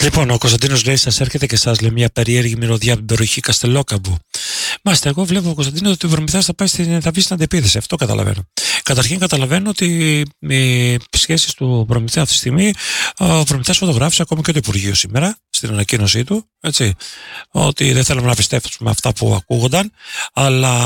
Λοιπόν, ο Κωνσταντίνος λέει: σας έρχεται και σας λέει μια περίεργη μυρωδιά από την περιοχή Καστελόκαμπου. Μάλιστα, εγώ βλέπω ο Κωνσταντίνο ότι ο Προμηθέας θα βγει στην αντεπίθεση. Αυτό καταλαβαίνω. Καταρχήν, καταλαβαίνω ότι οι σχέσεις του Προμηθέα αυτή τη στιγμή, ο Προμηθέας φωτογράφησε ακόμη και το Υπουργείο σήμερα στην ανακοίνωσή του. Έτσι, ότι δεν θέλουμε να πιστέψουμε αυτά που ακούγονταν, αλλά